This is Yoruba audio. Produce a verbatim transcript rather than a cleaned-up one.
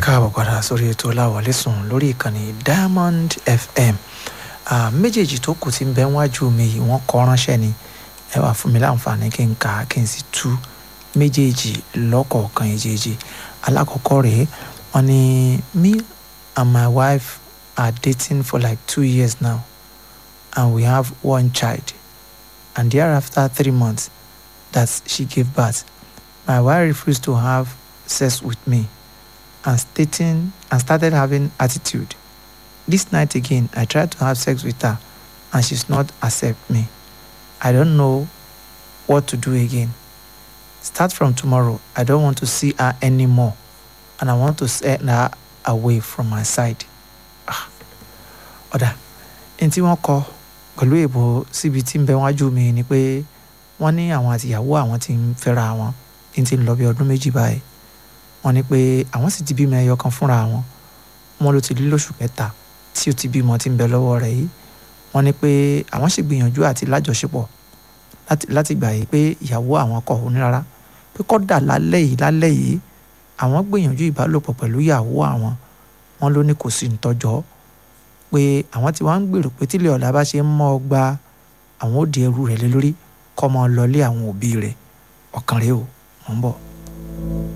káàbọ̀ padà sórí ètò Ọláwọlé sùn lórí ìkànnì Diamond F M. méjèèjì tó kù tí ń bẹ wájú mi yìí wọ́n kọ ránṣẹ́ ni ẹ wá fún mi láǹfààní kí n kà á kí n sì tú méjèèjì lọ́kọ̀ọ̀kan ìjèèjì. alákọ̀ọ́kọ́ rèé wọ́n ní me and my wife are dating for like two years now and we have one child, and thereafter three months that she gave birth, my wife refused to have sex with me and stating and started having attitude. This night again, I tried to have sex with her and she's not accept me. I don't know what to do again. Start from tomorrow, I don't want to see her anymore and I want to send her away from my side. Ah, ọ̀dà ẹni tí wọ́n kọ pẹ̀lú èbó síbi tí ń bẹ wájú mi ni pé wọ́n ní àwọn àtìyàwó àwọn tí ń fẹ́ra wọn ní ti ń lọ bí ọdún méjì báyìí. Wọ́n ní pé àwọn sì ti bímọ ẹyọ kan fúnra wọn. Wọ́n ló ti lé lóṣù kẹta tí ó ti bímọ tí ń bẹ lọ́wọ́ rẹ̀ yìí. Wọ́n ní pé àwọn sì gbìyànjú àti lájọṣepọ̀ láti láti gbà yìí pé ìyàwó àwọn kọ̀ ọ́ ní rárá pé kódà lálẹ́ yìí lálẹ́ yìí àwọn gbìyànjú ìbálòpọ̀ pẹ̀lú ìyàwó àwọn. Wọ́n ló ní kò sí ntọ́jọ́ pé àwọn tí wọ́n ń gbèrò pé tílé ọ̀la bá ṣe ń mọ́ ọ gba àwọn ó di ẹrù rẹ̀ lé lórí kọ́ mọ́ ọ lọlé àwọn òbí rẹ̀. Ọ̀kan rèé o, mò ń bọ̀.